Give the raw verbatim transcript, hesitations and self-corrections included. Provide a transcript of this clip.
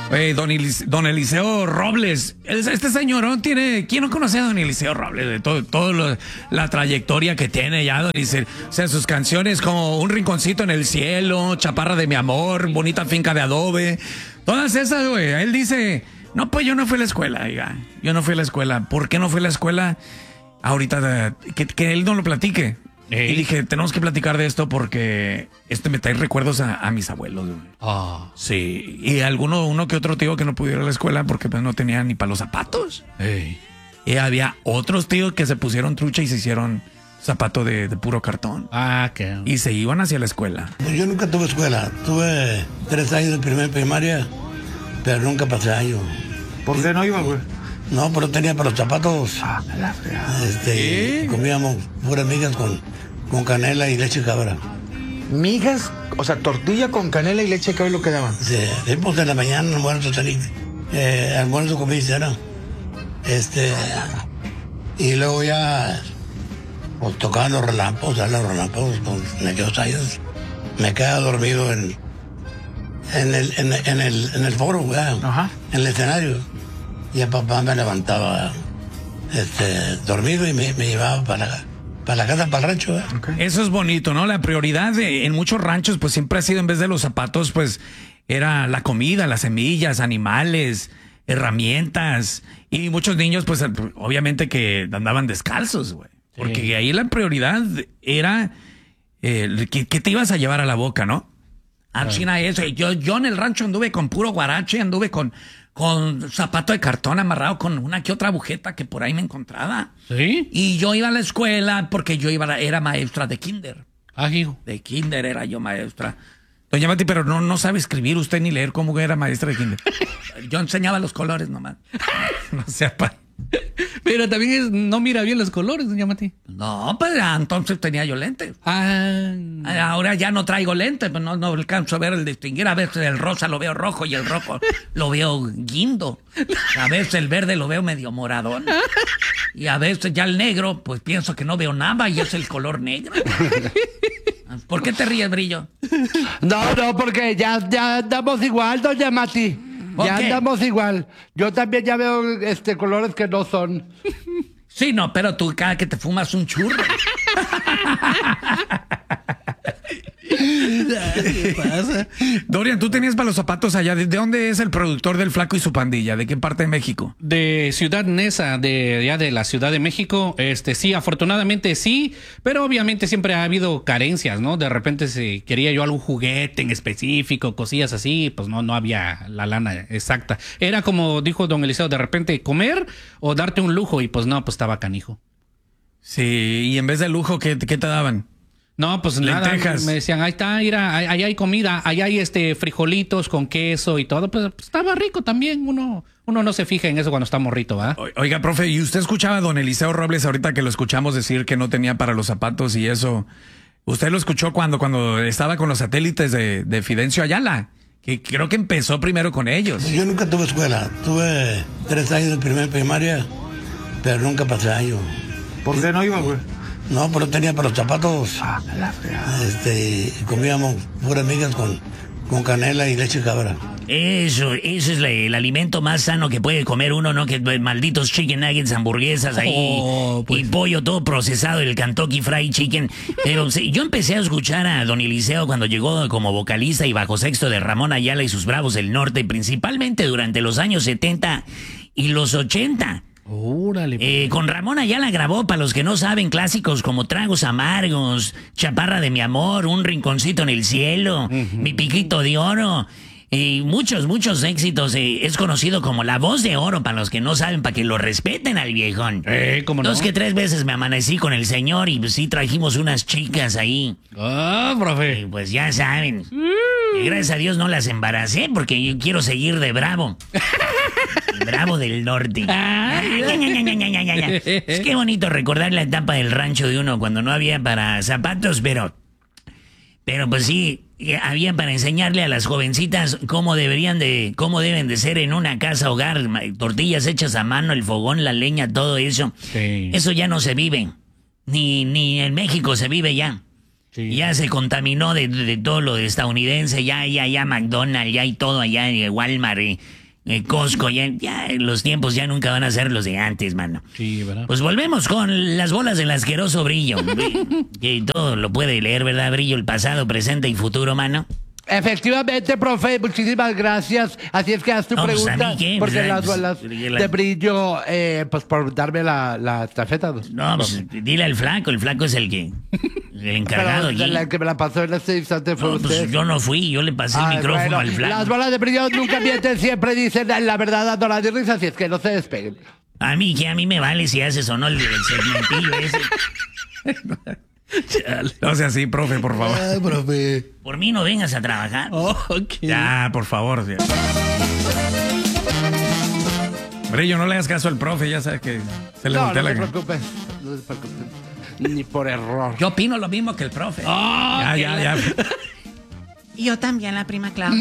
Oye, don, Elis, don Eliseo Robles, este señor ¿no? tiene, ¿quién no conoce a don Eliseo Robles? De todo, todo lo, la trayectoria que tiene ya, don Eliseo. O sea, sus canciones como Un rinconcito en el cielo, Chaparra de mi amor, Bonita finca de adobe, todas esas, güey. Él dice, no, pues yo no fui a la escuela, diga. Yo no fui a la escuela. ¿Por qué no fui a la escuela? Ahorita, que, que él no lo platique. Ey. Y dije, tenemos que platicar de esto porque este me trae recuerdos a, a mis abuelos, güey. Oh. Sí, y alguno, uno que otro tío que no pudiera ir a la escuela porque pues no tenía ni para los zapatos. Ey. Y había otros tíos que se pusieron trucha y se hicieron zapato de, de puro cartón. Ah, qué. Y se iban hacia la escuela. Yo nunca tuve escuela. Tuve tres años de primer primaria, pero nunca pasé año. ¿Por qué no iba, güey? No, pero tenía para los zapatos. Ah, la fregada. Este, ¿Eh? Comíamos puras migas con, con canela y leche cabra. ¿Migas? O sea, tortilla con canela y leche cabra lo que daban. Sí, después de la mañana, almuerzo, salí. Eh, almuerzo, comí cena. Este, y luego ya, pues tocaban los relámpagos, los relámpagos con aquellos años. Me quedaba dormido en, en, el, en, en, el, en el foro, güey, Ajá. en el escenario. Y el papá me levantaba este, dormido y me, me llevaba para la, para la casa, para el rancho. ¿eh? Okay. Eso es bonito, ¿no? La prioridad de, en muchos ranchos pues siempre ha sido, en vez de los zapatos, pues era la comida, las semillas, animales, herramientas. Y muchos niños pues obviamente que andaban descalzos, güey. Sí. Porque ahí la prioridad era eh, que, que te ibas a llevar a la boca, ¿no? Ah, China, eso. Yo, yo en el rancho anduve con puro guarache, anduve con... con zapato de cartón amarrado con una que otra agujeta que por ahí me encontraba. ¿Sí? Y yo iba a la escuela porque yo iba a la, era maestra de kinder. Ah, hijo. De kinder era yo maestra. Doña Mati, pero no, no sabe escribir usted ni leer. ¿Cómo era maestra de kinder? Yo enseñaba los colores nomás. No sea pa... Pero también es, no mira bien los colores, doña Mati. No, pues entonces tenía yo lentes. Ah. Ahora ya no traigo lentes, pues no, no alcanzo a ver el distinguir. A veces el rosa lo veo rojo y el rojo lo veo guindo. A veces el verde lo veo medio moradón. Y a veces ya el negro, pues pienso que no veo nada y es el color negro. ¿Por qué te ríes, Brillo? No, no, porque ya, ya andamos igual, doña Mati. Ya andamos igual. Yo también ya veo este colores que no son. Sí, no, pero tú cada que te fumas un churro. ¿Qué pasa? Dorian, tú tenías para los zapatos allá. ¿De dónde es el productor del Flaco y su pandilla? ¿De qué parte de México? De Ciudad Neza, de ya de la Ciudad de México. Este sí, afortunadamente sí, pero obviamente siempre ha habido carencias, ¿no? De repente si quería yo algún juguete en específico, cosillas así, pues no, no había la lana exacta. Era como dijo don Eliseo, de repente comer o darte un lujo y pues no, pues estaba canijo. Sí, y en vez de lujo, ¿qué, qué te daban? No, pues lentejas. Nada, me decían, ahí está, mira, ahí hay comida, ahí hay este frijolitos con queso y todo, pues, pues estaba rico también, uno, uno no se fija en eso cuando está morrito, ¿va? Oiga, profe, ¿y usted escuchaba a don Eliseo Robles ahorita que lo escuchamos decir que no tenía para los zapatos y eso? ¿Usted lo escuchó cuando, cuando estaba con los satélites de, de Fidencio Ayala? Que creo que empezó primero con ellos. Yo nunca tuve escuela, tuve tres años de primer primaria, pero nunca pasé año. ¿Por qué no iba, güey? No, pero tenía para los zapatos. Ah, la fregada. Este, comíamos puras migas con, con canela y leche cabra. Eso, eso es la, el alimento más sano que puede comer uno, ¿no? Que malditos chicken nuggets, hamburguesas ahí, oh, pues. Y pollo todo procesado, el Kentucky Fried Chicken. Pero sí, yo empecé a escuchar a don Eliseo cuando llegó como vocalista y bajo sexto de Ramón Ayala y sus Bravos del Norte, principalmente durante los años setenta y los ochenta. Órale. Eh, con Ramón Ayala grabó, para los que no saben, clásicos como Tragos Amargos, Chaparra de mi amor, Un rinconcito en el cielo, uh-huh. Mi piquito de oro, y muchos, muchos éxitos. Eh, es conocido como la voz de oro, para los que no saben, para que lo respeten al viejón. Eh, ¿cómo no? Dos que tres veces me amanecí con el señor y pues sí trajimos unas chicas ahí. Ah, profe. Y pues ya saben. Mm. Y gracias a Dios no las embaracé porque yo quiero seguir de bravo. Bravo del Norte. Ah, es que bonito recordar la etapa del rancho de uno cuando no había para zapatos, pero... Pero pues sí, había para enseñarle a las jovencitas cómo deberían de... Cómo deben de ser en una casa hogar. Tortillas hechas a mano, el fogón, la leña, todo eso. Sí. Eso ya no se vive. Ni, ni en México se vive ya. Sí. Ya se contaminó de, de todo lo de estadounidense, ya, ya, ya McDonald's, ya y todo allá, eh, Walmart, eh, eh, Costco, ya, ya los tiempos ya nunca van a ser los de antes, mano. Sí, ¿verdad? Pues volvemos con las bolas del asqueroso Brillo. Que todo lo puede leer, ¿verdad, Brillo? El pasado, presente y futuro, mano. Efectivamente, profe, muchísimas gracias. Así es que haz tu No, pues, pregunta. ¿a mí qué? Porque Pues, las pues, bolas la- de Brillo, eh, pues por darme la, la estafeta. No, pues dile al flaco, el flaco es el que... El encargado Pero allí. la que me la pasó en este instante fue No, usted. pues yo no fui, yo le pasé el Ah, micrófono bueno, al flaco. Las bolas de Brillo nunca mienten, siempre dicen la verdad a Dora de risa, así es que no se despeguen. A mí, que a mí me vale si haces o no el, el segmentillo ese. No sea así, profe, por favor. Ay, profe. Por mí no vengas a trabajar. Oh, ok. Ya, por favor. Ya. Brillo, no le hagas caso al profe, ya sabes que se le No, voltea no la se cara. preocupe. No se preocupe. Ni por error. Yo opino lo mismo que el profe. Ah, ya, que ya, la- ya. Y yo también, la prima Clau.